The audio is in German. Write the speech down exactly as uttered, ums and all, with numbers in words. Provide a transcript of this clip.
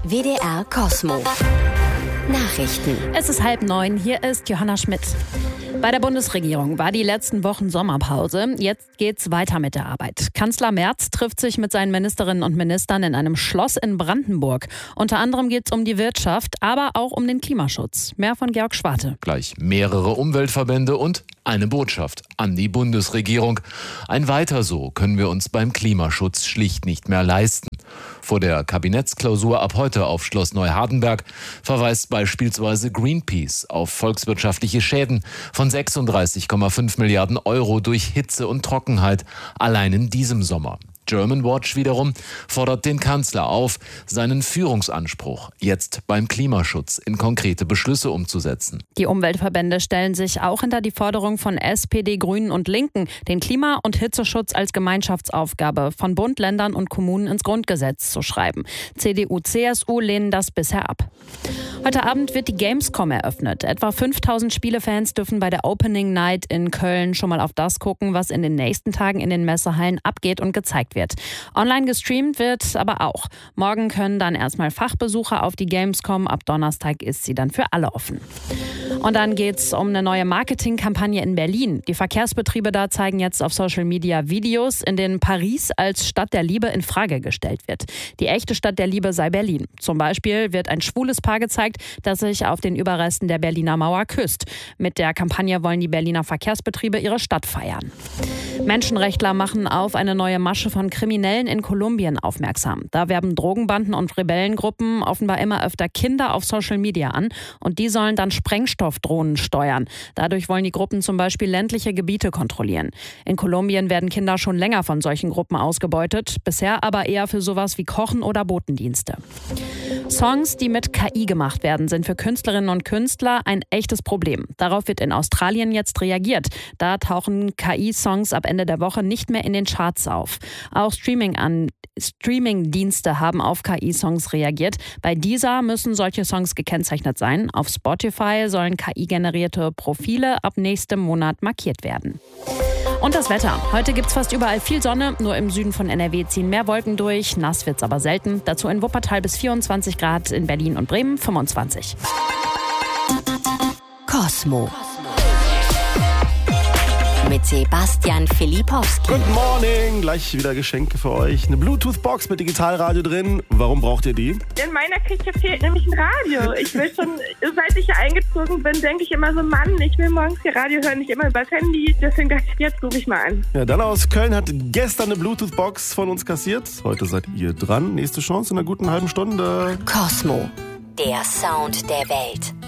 W D R Cosmo. Nachrichten. Es ist halb neun, hier ist Johanna Schmidt. Bei der Bundesregierung war die letzten Wochen Sommerpause. Jetzt geht's weiter mit der Arbeit. Kanzler Merz trifft sich mit seinen Ministerinnen und Ministern in einem Schloss in Brandenburg. Unter anderem geht's um die Wirtschaft, aber auch um den Klimaschutz. Mehr von Georg Schwarte. Gleich mehrere Umweltverbände und eine Botschaft an die Bundesregierung. Ein Weiter so können wir uns beim Klimaschutz schlicht nicht mehr leisten. Vor der Kabinettsklausur ab heute auf Schloss Neuhardenberg verweist beispielsweise Greenpeace auf volkswirtschaftliche Schäden von sechsunddreißig Komma fünf Milliarden Euro durch Hitze und Trockenheit allein in diesem Sommer. Germanwatch wiederum fordert den Kanzler auf, seinen Führungsanspruch jetzt beim Klimaschutz in konkrete Beschlüsse umzusetzen. Die Umweltverbände stellen sich auch hinter die Forderung von S P D, Grünen und Linken, den Klima- und Hitzeschutz als Gemeinschaftsaufgabe von Bund, Ländern und Kommunen ins Grundgesetz zu schreiben. C D U, C S U lehnen das bisher ab. Heute Abend wird die Gamescom eröffnet. Etwa fünftausend Spielefans dürfen bei der Opening Night in Köln schon mal auf das gucken, was in den nächsten Tagen in den Messehallen abgeht und gezeigt wird. Online gestreamt wird aber auch. Morgen können dann erstmal Fachbesucher auf die Gamescom. Ab Donnerstag ist sie dann für alle offen. Und dann geht's um eine neue Marketingkampagne in Berlin. Die Verkehrsbetriebe da zeigen jetzt auf Social Media Videos, in denen Paris als Stadt der Liebe in Frage gestellt wird. Die echte Stadt der Liebe sei Berlin. Zum Beispiel wird ein schwules Paar gezeigt, das sich auf den Überresten der Berliner Mauer küsst. Mit der Kampagne wollen die Berliner Verkehrsbetriebe ihre Stadt feiern. Menschenrechtler machen auf eine neue Masche von Kriminellen in Kolumbien aufmerksam. Da werben Drogenbanden und Rebellengruppen offenbar immer öfter Kinder auf Social Media an und die sollen dann Sprengstoffdrohnen steuern. Dadurch wollen die Gruppen zum Beispiel ländliche Gebiete kontrollieren. In Kolumbien werden Kinder schon länger von solchen Gruppen ausgebeutet, bisher aber eher für sowas wie Kochen oder Botendienste. Songs, die mit K I gemacht werden, sind für Künstlerinnen und Künstler ein echtes Problem. Darauf wird in Australien jetzt reagiert. Da tauchen K I-Songs ab Ende der Woche nicht mehr in den Charts auf. Auch Streaming an Streaming-Dienste haben auf K I-Songs reagiert. Bei Deezer müssen solche Songs gekennzeichnet sein. Auf Spotify sollen K I-generierte Profile ab nächstem Monat markiert werden. Und das Wetter. Heute gibt's fast überall viel Sonne. Nur im Süden von N R W ziehen mehr Wolken durch. Nass wird's aber selten. Dazu in Wuppertal bis vierundzwanzig Grad, in Berlin und Bremen fünfundzwanzig. Cosmo. Mit Sebastian Filipowski. Good morning, gleich wieder Geschenke für euch. Eine Bluetooth-Box mit Digitalradio drin. Warum braucht ihr die? In meiner Küche fehlt nämlich ein Radio. Ich will schon, seit ich hier eingezogen bin, denke ich immer so, Mann, ich will morgens hier Radio hören, nicht immer übers Handy. Deswegen dachte ich, jetzt rufe ich mal an. Ja, dann aus Köln hat gestern eine Bluetooth-Box von uns kassiert. Heute seid ihr dran. Nächste Chance in einer guten halben Stunde. Cosmo, der Sound der Welt.